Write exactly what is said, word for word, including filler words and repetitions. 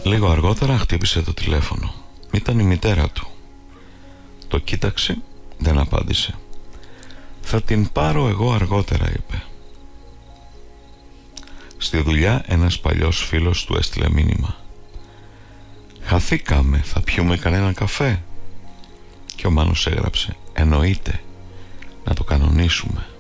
Λίγο αργότερα χτύπησε το τηλέφωνο. Ήταν η μητέρα του. Το κοίταξε, δεν απάντησε. «Θα την πάρω εγώ αργότερα», είπε. Στη δουλειά ένας παλιός φίλος του έστειλε μήνυμα. «Χαθήκαμε, θα πιούμε κανένα καφέ?» Και ο Μάνος έγραψε: «Εννοείται, να το κανονίσουμε».